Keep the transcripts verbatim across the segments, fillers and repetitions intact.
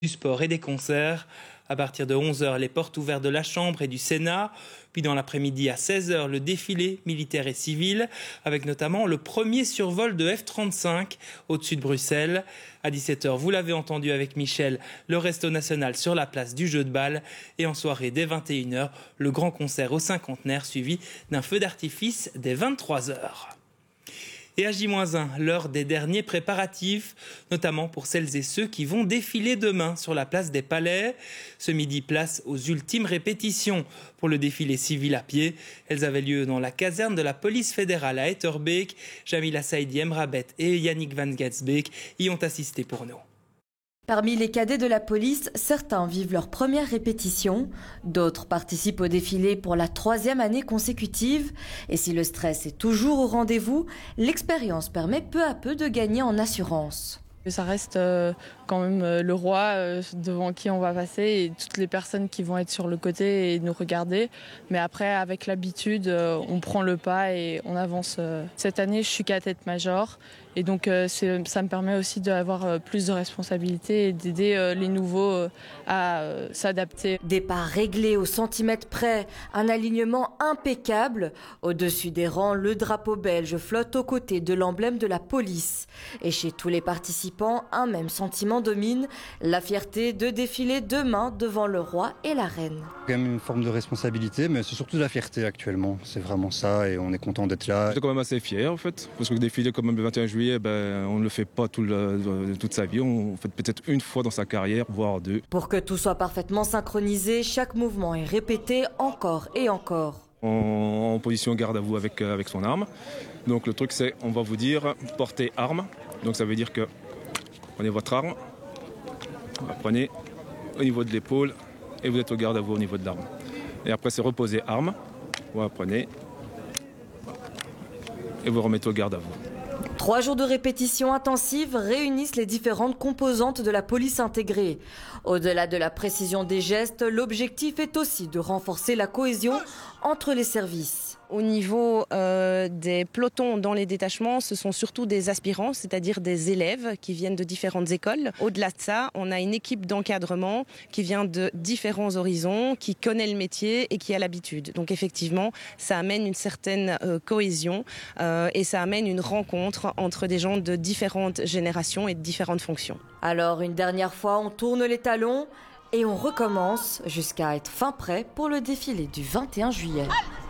Du sport et des concerts. À partir de onze heures, les portes ouvertes de la Chambre et du Sénat. Puis dans l'après-midi à seize heures, le défilé militaire et civil, avec notamment le premier survol de F trente-cinq au-dessus de Bruxelles. À dix-sept heures, vous l'avez entendu avec Michel, le Resto National sur la place du Jeu de Balle. Et en soirée, dès vingt et une heures, le grand concert au cinquantenaire suivi d'un feu d'artifice dès vingt-trois heures. Et à J moins un, l'heure des derniers préparatifs, notamment pour celles et ceux qui vont défiler demain sur la place des Palais. Ce midi, place aux ultimes répétitions pour le défilé civil à pied. Elles avaient lieu dans la caserne de la police fédérale à Etterbeek. Jamila Saïdi Emrabet et Yannick Van Gatsbeek y ont assisté pour nous. Parmi les cadets de la police, certains vivent leur première répétition, d'autres participent au défilé pour la troisième année consécutive. Et si le stress est toujours au rendez-vous, l'expérience permet peu à peu de gagner en assurance. Ça reste euh, quand même euh, le roi euh, devant qui on va passer et toutes les personnes qui vont être sur le côté et nous regarder. Mais après, avec l'habitude, euh, on prend le pas et on avance. Euh. Cette année, je suis cadette major et donc euh, ça me permet aussi d'avoir euh, plus de responsabilités et d'aider euh, les nouveaux euh, à euh, s'adapter. Départ réglé au centimètre près, un alignement impeccable. Au-dessus des rangs, le drapeau belge flotte aux côtés de l'emblème de la police. Et chez tous les participants, un même sentiment domine, la fierté de défiler demain devant le roi et la reine. C'est quand même une forme de responsabilité, mais c'est surtout de la fierté actuellement. C'est vraiment ça et on est content d'être là. J'étais quand même assez fier en fait, parce que le défilé quand même le vingt et un juillet, ben, on ne le fait pas tout le, toute sa vie, on le fait peut-être une fois dans sa carrière, voire deux. Pour que tout soit parfaitement synchronisé, chaque mouvement est répété encore et encore. En, en position garde à vous avec, avec son arme. Donc le truc c'est, on va vous dire, portez arme. Donc ça veut dire que prenez votre arme, la prenez au niveau de l'épaule et vous êtes au garde à vous au niveau de l'arme. Et après c'est reposer arme, vous la prenez et vous remettez au garde à vous. Trois jours de répétition intensive réunissent les différentes composantes de la police intégrée. Au-delà de la précision des gestes, l'objectif est aussi de renforcer la cohésion entre les services. Au niveau euh, des pelotons dans les détachements, ce sont surtout des aspirants, c'est-à-dire des élèves qui viennent de différentes écoles. Au-delà de ça, on a une équipe d'encadrement qui vient de différents horizons, qui connaît le métier et qui a l'habitude. Donc effectivement, ça amène une certaine euh, cohésion euh, et ça amène une rencontre entre des gens de différentes générations et de différentes fonctions. Alors une dernière fois, on tourne les talons et on recommence jusqu'à être fin prêt pour le défilé du vingt et un juillet.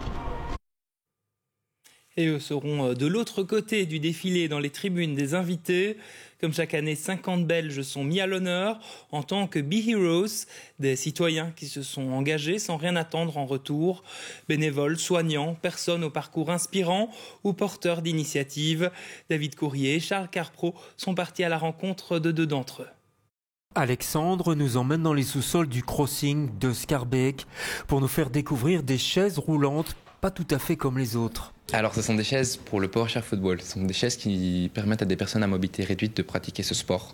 Et eux seront de l'autre côté du défilé dans les tribunes des invités. Comme chaque année, cinquante Belges sont mis à l'honneur en tant que Be Heroes, des citoyens qui se sont engagés sans rien attendre en retour. Bénévoles, soignants, personnes au parcours inspirant ou porteurs d'initiatives. David Courrier et Charles Carpro sont partis à la rencontre de deux d'entre eux. Alexandre nous emmène dans les sous-sols du crossing de Schaerbeek pour nous faire découvrir des chaises roulantes pas tout à fait comme les autres. Alors ce sont des chaises pour le PowerChair Football. Ce sont des chaises qui permettent à des personnes à mobilité réduite de pratiquer ce sport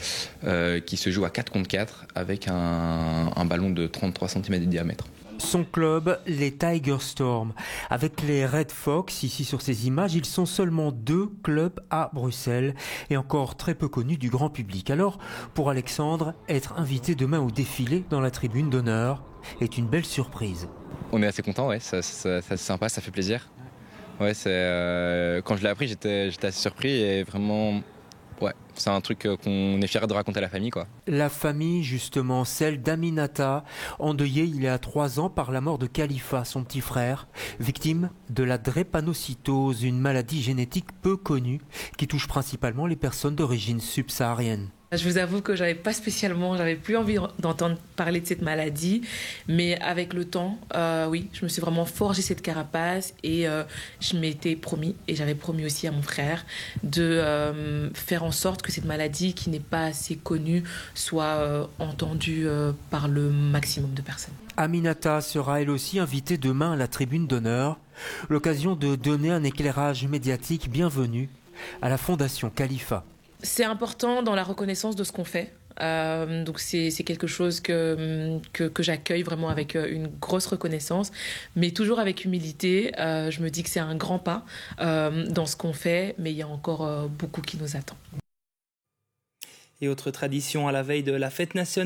euh, qui se joue à quatre contre quatre avec un, un ballon de trente-trois centimètres de diamètre. Son club, les Tiger Storm. Avec les Red Fox, ici sur ces images, ils sont seulement deux clubs à Bruxelles et encore très peu connus du grand public. Alors, pour Alexandre, être invité demain au défilé dans la tribune d'honneur est une belle surprise. On est assez content, ouais, ça, ça, ça, c'est sympa, ça fait plaisir. Ouais, c'est, euh, quand je l'ai appris, j'étais, j'étais assez surpris et vraiment... Ouais, c'est un truc qu'on est fiers de raconter à la famille, quoi. La famille, justement, celle d'Aminata, endeuillée il y a trois ans par la mort de Khalifa, son petit frère, victime de la drépanocytose, une maladie génétique peu connue qui touche principalement les personnes d'origine subsaharienne. Je vous avoue que j'avais pas spécialement, j'avais plus envie d'entendre parler de cette maladie, mais avec le temps, euh, oui, je me suis vraiment forgé cette carapace et euh, je m'étais promis, et j'avais promis aussi à mon frère, de euh, faire en sorte que cette maladie qui n'est pas assez connue soit euh, entendue euh, par le maximum de personnes. Aminata sera elle aussi invitée demain à la tribune d'honneur, l'occasion de donner un éclairage médiatique bienvenu à la Fondation Khalifa. C'est important dans la reconnaissance de ce qu'on fait. Euh, donc c'est, c'est quelque chose que, que, que j'accueille vraiment avec une grosse reconnaissance, mais toujours avec humilité. Euh, je me dis que c'est un grand pas euh, dans ce qu'on fait, mais il y a encore euh, beaucoup qui nous attend. Et autre tradition à la veille de la fête nationale.